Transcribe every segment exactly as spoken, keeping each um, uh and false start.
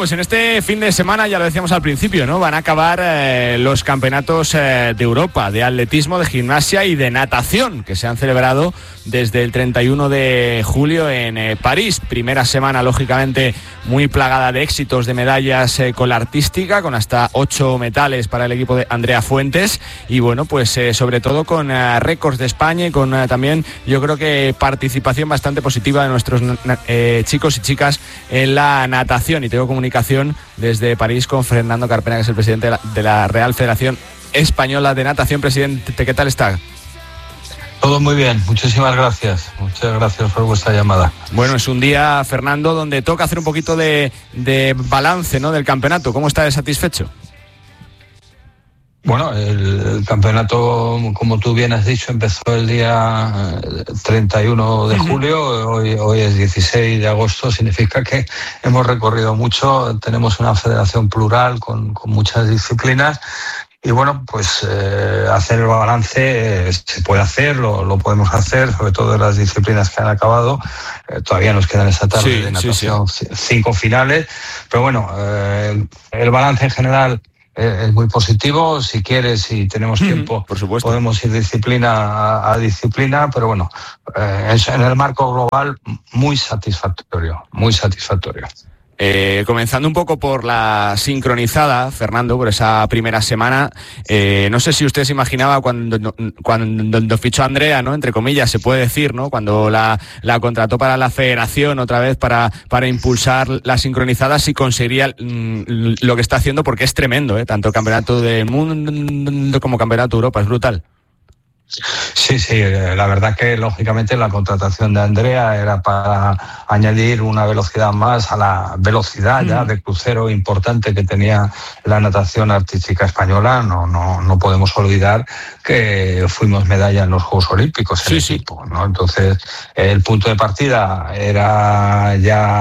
pues en este fin de semana, ya lo decíamos al principio, ¿no? Van a acabar eh, los campeonatos eh, de Europa de atletismo, de gimnasia y de natación, que se han celebrado desde el treinta y uno de julio en eh, París. Primera semana, lógicamente, muy plagada de éxitos, de medallas eh, con la artística, con hasta ocho metales para el equipo de Andrea Fuentes. Y bueno, pues eh, sobre todo con eh, récords de España y con eh, también, yo creo que participación bastante positiva de nuestros eh, chicos y chicas en la natación. Y tengo comunicación desde París con Fernando Carpena, que es el presidente de la, de la Real Federación Española de Natación. Presidente, ¿qué tal está? Todo muy bien, muchísimas gracias. Muchas gracias por vuestra llamada. Bueno, es un día, Fernando, donde toca hacer un poquito de, de balance, ¿no?, del campeonato. ¿Cómo está de satisfecho? Bueno, el, el campeonato, como tú bien has dicho, empezó el día treinta y uno de julio, hoy, hoy es dieciséis de agosto, significa que hemos recorrido mucho, tenemos una federación plural con, con muchas disciplinas. Y bueno, pues eh, hacer el balance eh, se puede hacer, lo, lo podemos hacer, sobre todo en las disciplinas que han acabado. Eh, todavía nos quedan esta tarde sí, de natación sí, sí. cinco finales, pero bueno, eh, el balance en general eh, es muy positivo. Si quieres, si tenemos tiempo, por supuesto, podemos ir disciplina a, a disciplina, pero bueno, eh, en el marco global muy satisfactorio, muy satisfactorio. Eh, comenzando un poco por la sincronizada, Fernando, por esa primera semana, eh, no sé si usted se imaginaba cuando, cuando fichó a Andrea, ¿no?, entre comillas, se puede decir, ¿no?, cuando la, la contrató para la federación otra vez para, para impulsar la sincronizada, si conseguiría mmm, lo que está haciendo, porque es tremendo, ¿eh? Tanto campeonato del mundo como campeonato de Europa, es brutal. Sí, sí, la verdad que lógicamente la contratación de Andrea era para añadir una velocidad más a la velocidad ya de crucero importante que tenía la natación artística española. No, no, no podemos olvidar que fuimos medalla en los Juegos Olímpicos en sí, equipo, ¿no? Entonces, el punto de partida era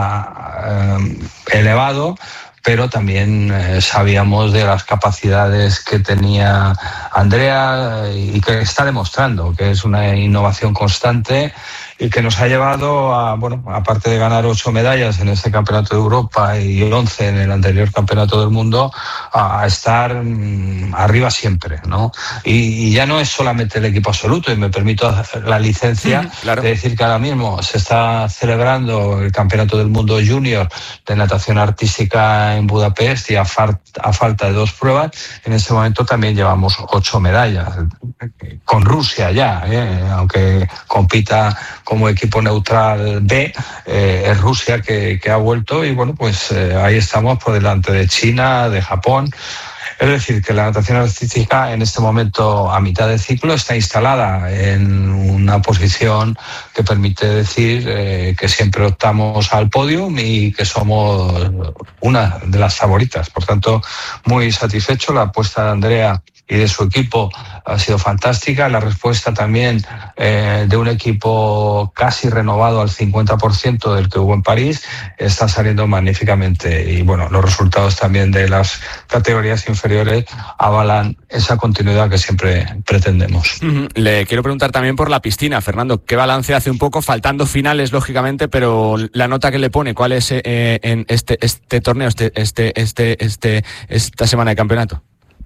ya eh, elevado, pero también eh, sabíamos de las capacidades que tenía Andrea y que está demostrando que es una innovación constante y que nos ha llevado a, bueno, aparte de ganar ocho medallas en este Campeonato de Europa y once en el anterior Campeonato del Mundo, a estar mmm, arriba siempre, ¿no? Y, y ya no es solamente el equipo absoluto, y me permito la licencia mm, claro. de decir que ahora mismo se está celebrando el Campeonato del Mundo Junior de natación artística en Budapest y a, far, a falta de dos pruebas, en este momento también llevamos ocho medallas, con Rusia ya, ¿eh? Aunque compita como equipo neutral B, eh, es Rusia que, que ha vuelto y bueno, pues eh, ahí estamos por delante de China, de Japón. Es decir, que la natación artística en este momento, a mitad de ciclo, está instalada en una posición que permite decir eh, que siempre optamos al podium y que somos una de las favoritas. Por tanto, muy satisfecho. La apuesta de Andrea y de su equipo ha sido fantástica. La respuesta también eh, de un equipo casi renovado al cincuenta por ciento del que hubo en París está saliendo magníficamente. Y bueno, los resultados también de las categorías inferiores avalan esa continuidad que siempre pretendemos. Uh-huh. Le quiero preguntar también por la piscina, Fernando. ¿Qué balance hace un poco, faltando finales, lógicamente, pero la nota que le pone, cuál es eh, en este, este torneo, este, este, este, este, esta semana de campeonato?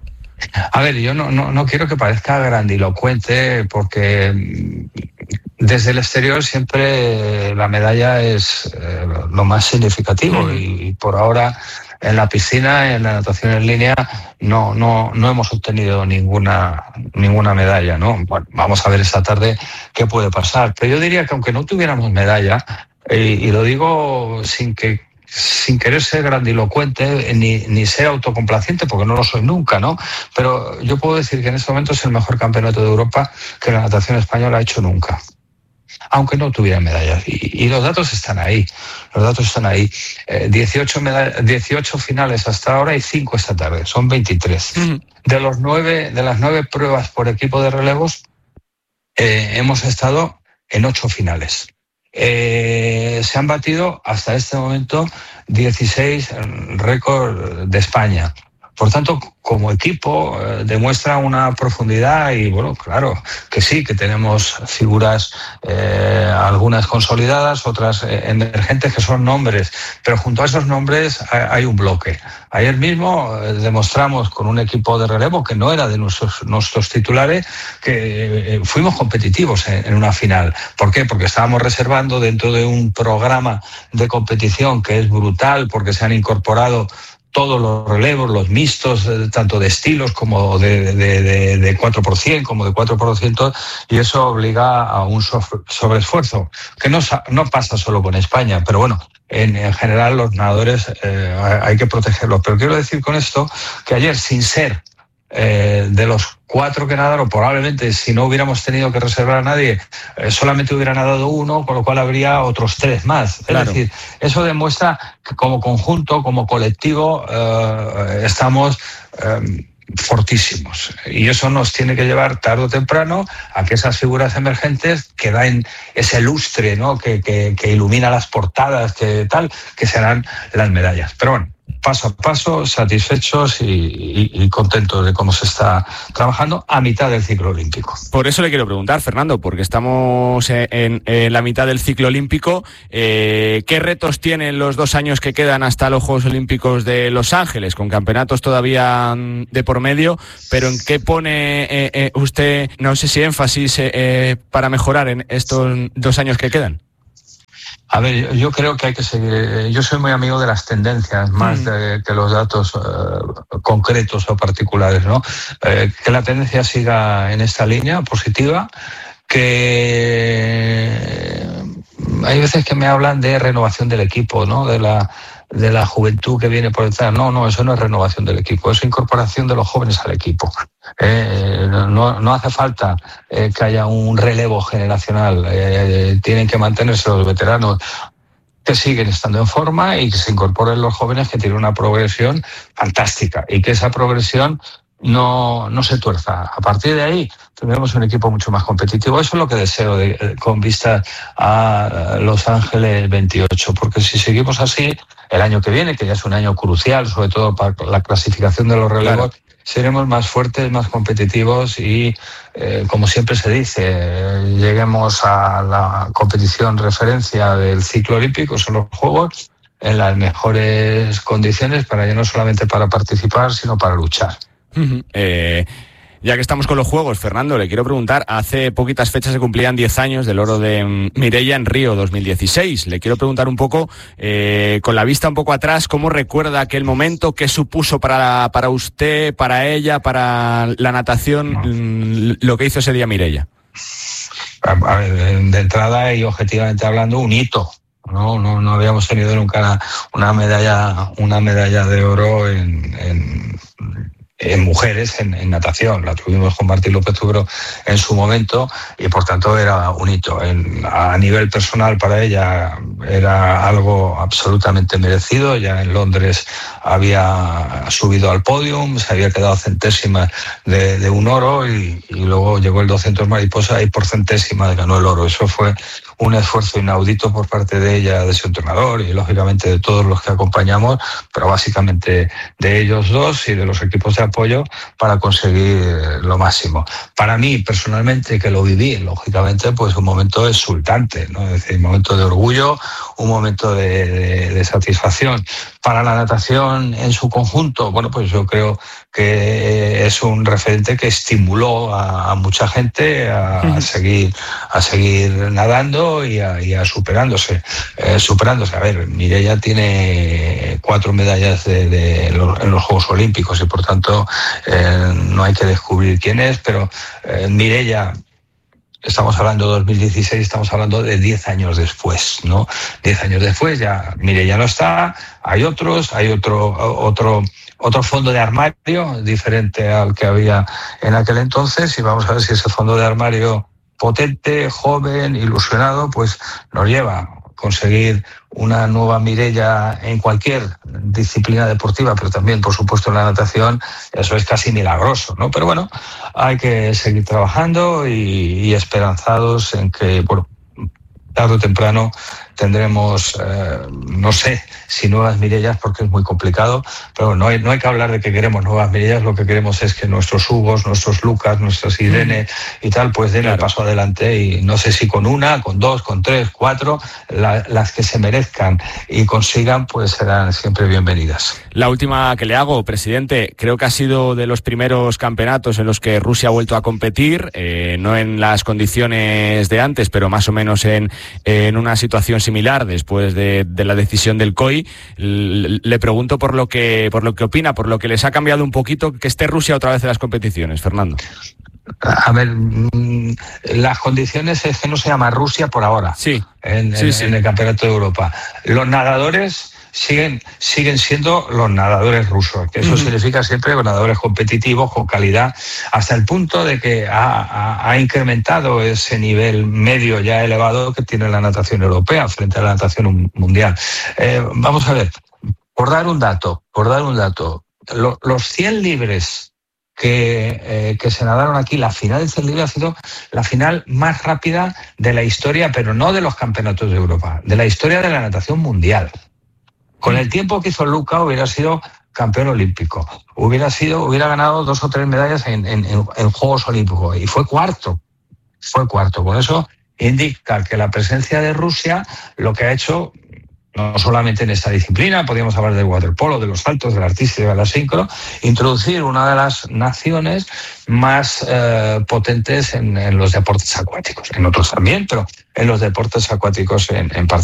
A ver, yo no, no, no quiero que parezca grandilocuente, porque desde el exterior siempre la medalla es eh, lo más significativo, mm. y, y por ahora en la piscina, en la natación en línea, no, no, no hemos obtenido ninguna, ninguna medalla, ¿no? Bueno, vamos a ver esta tarde qué puede pasar. Pero yo diría que aunque no tuviéramos medalla, y, y lo digo sin que sin querer ser grandilocuente ni, ni ser autocomplaciente, porque no lo soy nunca, ¿no? Pero yo puedo decir que en este momento es el mejor campeonato de Europa que la natación española ha hecho nunca, aunque no tuviera medallas. Y, y los datos están ahí, los datos están ahí. Eh, dieciocho, medall- dieciocho finales hasta ahora y cinco esta tarde, son veintitrés. Mm. De, los nueve, de las nueve pruebas por equipo de relevos, eh, hemos estado en ocho finales. Eh, se han batido hasta este momento dieciséis récords de España. Por tanto, como equipo eh, demuestra una profundidad y, bueno, claro, que sí, que tenemos figuras, eh, algunas consolidadas, otras eh, emergentes, que son nombres, pero junto a esos nombres hay, hay un bloque. Ayer mismo eh, demostramos con un equipo de relevo que no era de nuestros, nuestros titulares, que eh, fuimos competitivos en, en una final. ¿Por qué? Porque estábamos reservando dentro de un programa de competición que es brutal, porque se han incorporado todos los relevos, los mixtos, tanto de estilos como de, de, de, de cuatro por ciento, como de cuatro por ciento, y eso obliga a un sobreesfuerzo, que no, no pasa solo con España, pero bueno, en, en general los nadadores eh, hay que protegerlos. Pero quiero decir con esto que ayer, sin ser eh, de los cuatro que nadaron, probablemente si no hubiéramos tenido que reservar a nadie, eh, solamente hubiera nadado uno, con lo cual habría otros tres más. Es claro. decir, eso demuestra que como conjunto, como colectivo, eh, estamos eh, fortísimos. Y eso nos tiene que llevar tarde o temprano a que esas figuras emergentes que dan ese lustre, ¿no? que, que, que ilumina las portadas, que tal, que serán las medallas. Pero bueno, paso a paso, satisfechos y, y, y contentos de cómo se está trabajando a mitad del ciclo olímpico. Por eso le quiero preguntar, Fernando, porque estamos en, en la mitad del ciclo olímpico. Eh, ¿Qué retos tienen los dos años que quedan hasta los Juegos Olímpicos de Los Ángeles, con campeonatos todavía de por medio? Pero ¿en qué pone eh, eh, usted, no sé si énfasis, eh, eh, para mejorar en estos dos años que quedan? A ver, yo creo que hay que seguir. Yo soy muy amigo de las tendencias, más mm. de, que los datos eh, concretos o particulares, ¿no? Eh, que la tendencia siga en esta línea positiva, que hay veces que me hablan de renovación del equipo, ¿no? De la de la juventud que viene por detrás. No, no, eso no es renovación del equipo, es incorporación de los jóvenes al equipo. Eh, no, no hace falta eh, que haya un relevo generacional, eh, tienen que mantenerse los veteranos que siguen estando en forma y que se incorporen los jóvenes que tienen una progresión fantástica y que esa progresión no, no se tuerza. A partir de ahí tendremos un equipo mucho más competitivo. Eso es lo que deseo de, con vista a Los Ángeles veintiocho, porque si seguimos así, el año que viene, que ya es un año crucial, sobre todo para la clasificación de los relevos, claro, seremos más fuertes, más competitivos y, eh, como siempre se dice, eh, lleguemos a la competición referencia del ciclo olímpico, son los Juegos, en las mejores condiciones, para ya no solamente para participar, sino para luchar. Uh-huh. Eh... Ya que estamos con los Juegos, Fernando, le quiero preguntar, hace poquitas fechas se cumplían diez años del oro de Mireia en Río dos mil dieciséis. Le quiero preguntar un poco, eh, con la vista un poco atrás, ¿cómo recuerda aquel momento? ¿Qué supuso para, para usted, para ella, para la natación, lo que hizo ese día Mireia? A ver, de entrada y objetivamente hablando, un hito. No, no, no habíamos tenido nunca una medalla, una medalla de oro en... en en mujeres en, en natación. La tuvimos con Martí López Tubero en su momento y por tanto era un hito. En, a nivel personal para ella era algo absolutamente merecido. Ya en Londres había subido al podium, se había quedado centésima de, de un oro y, y luego llegó el doscientos mariposa y por centésima ganó el oro. Eso fue un esfuerzo inaudito por parte de ella, de su entrenador y lógicamente de todos los que acompañamos, pero básicamente de ellos dos y de los equipos de apoyo para conseguir lo máximo. Para mí, personalmente, que lo viví, lógicamente, pues un momento exultante, ¿no? Es decir, un momento de orgullo, un momento de, de, de satisfacción. Para la natación en su conjunto, bueno, pues yo creo que es un referente que estimuló a, a mucha gente a, a seguir a seguir nadando y a, y a superándose, eh, superándose. A ver, Mireia tiene cuatro medallas de, de los, en los Juegos Olímpicos y por tanto eh, no hay que descubrir quién es, pero eh, Mireia, estamos hablando de dos mil dieciséis, estamos hablando de diez años después, ¿no? diez años después ya Mireia no está, hay otros, hay otro otro otro fondo de armario diferente al que había en aquel entonces y vamos a ver si ese fondo de armario potente, joven, ilusionado, pues nos lleva a conseguir una nueva Mireia en cualquier disciplina deportiva, pero también, por supuesto, en la natación. Eso es casi milagroso, ¿no? Pero bueno, hay que seguir trabajando y, y esperanzados en que, bueno, tarde o temprano tendremos, eh, no sé si nuevas Mirellas, porque es muy complicado, pero no hay, no hay que hablar de que queremos nuevas Mirellas, lo que queremos es que nuestros Hugos, nuestros Lucas, nuestras Irene mm. y tal, pues den claro. el paso adelante, y no sé si con una, con dos, con tres, cuatro, la, las que se merezcan y consigan, pues serán siempre bienvenidas. La última que le hago, presidente, creo que ha sido de los primeros campeonatos en los que Rusia ha vuelto a competir, eh, no en las condiciones de antes, pero más o menos en, en una situación similar después de, de la decisión del C O I. Le pregunto por lo que por lo que opina, por lo que les ha cambiado un poquito que esté Rusia otra vez en las competiciones, Fernando. A ver, las condiciones es que no se llama Rusia por ahora, sí, en, sí, en, sí. en el Campeonato de Europa. Los nadadores siguen siguen siendo los nadadores rusos, que eso uh-huh. significa siempre nadadores competitivos, con calidad, hasta el punto de que ha, ha, ha incrementado ese nivel medio ya elevado que tiene la natación europea frente a la natación mundial. Eh, vamos a ver, por dar un dato, por dar un dato, lo, los cien libres que, eh, que se nadaron aquí, la final de cien libres ha sido la final más rápida de la historia, pero no de los campeonatos de Europa, de la historia de la natación mundial. Con el tiempo que hizo Luca hubiera sido campeón olímpico, hubiera sido, hubiera ganado dos o tres medallas en, en, en Juegos Olímpicos, y fue cuarto, fue cuarto. Con eso indica que la presencia de Rusia lo que ha hecho, no solamente en esta disciplina, podríamos hablar del waterpolo, de los saltos, del artístico, de la sincro, introducir una de las naciones más eh, potentes en, en los deportes acuáticos, en otros también, pero en los deportes acuáticos en, en particular.